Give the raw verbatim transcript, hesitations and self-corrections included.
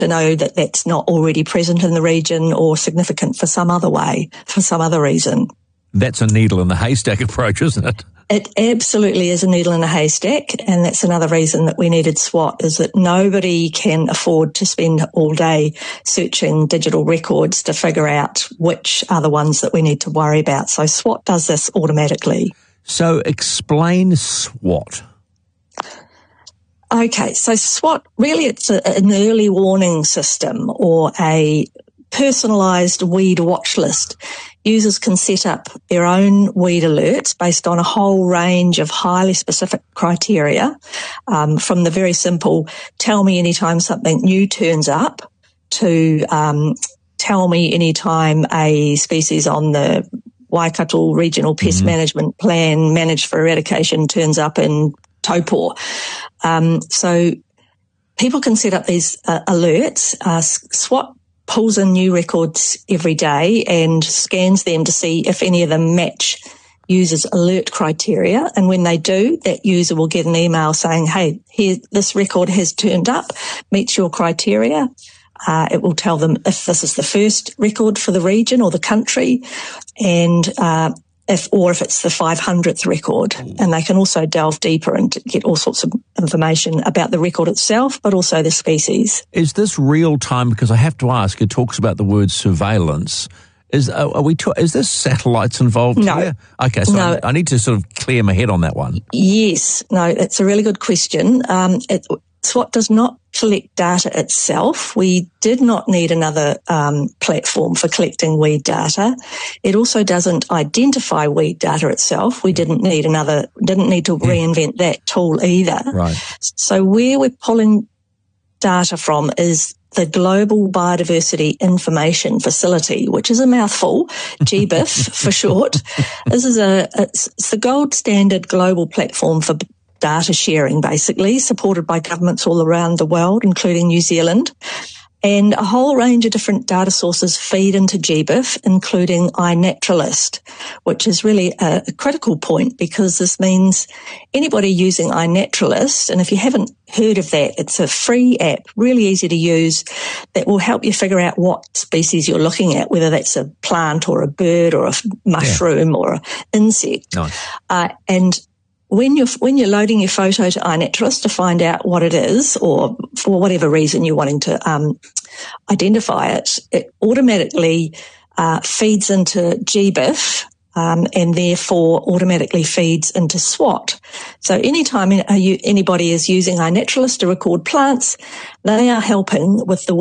to know that that's not already present in the region or significant for some other way, for some other reason. That's a needle in the haystack approach, isn't it? It absolutely is a needle in a haystack, and that's another reason that we needed SWOT, is that nobody can afford to spend all day searching digital records to figure out which are the ones that we need to worry about. So SWOT does this automatically. So explain SWOT. Okay, so SWOT, really it's a, an early warning system or a personalised weed watch list. Users can set up their own weed alerts based on a whole range of highly specific criteria, um, from the very simple tell me anytime something new turns up to um, tell me anytime a species on the Waikato Regional Pest mm-hmm. Management Plan managed for eradication turns up in Taupō. Um, so people can set up these uh, alerts. Uh, SWOT pulls in new records every day and scans them to see if any of them match users' alert criteria. And when they do, that user will get an email saying, hey, here, this record has turned up, meets your criteria. Uh, it will tell them if this is the first record for the region or the country, and uh, if or if it's the five hundredth record. And they can also delve deeper and get all sorts of information about the record itself, but also the species. Is this real time? Because I have to ask, it talks about the word surveillance. Is are we? Is there satellites involved no. here? Okay, so no. I, I need to sort of clear my head on that one. Yes. No, that's a really good question. Um, it, SWOT does not collect data itself. We did not need another um, platform for collecting weed data. It also doesn't identify weed data itself. We didn't need another, didn't need to reinvent that tool either. Right. So where we're pulling data from is the Global Biodiversity Information Facility, which is a mouthful, G B I F for short. This is a, it's, it's the gold standard global platform for data sharing, basically, supported by governments all around the world, including New Zealand. And a whole range of different data sources feed into G B I F, including iNaturalist, which is really a, a critical point because this means anybody using iNaturalist, and if you haven't heard of that, it's a free app, really easy to use, that will help you figure out what species you're looking at, whether that's a plant or a bird or a mushroom yeah. or an insect. Nice. Uh, and When you're, when you're loading your photo to iNaturalist to find out what it is, or for whatever reason you're wanting to um, identify it, it automatically uh, feeds into G B I F um, and therefore automatically feeds into SWOT. So anytime anybody is using iNaturalist to record plants, they are helping with the